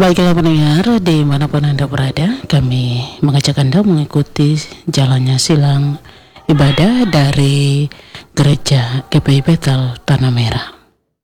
Baiklah pendengar, dimanapun Anda berada, kami mengajak Anda mengikuti jalannya silang ibadah dari Gereja GPI Bethel Tanah Merah.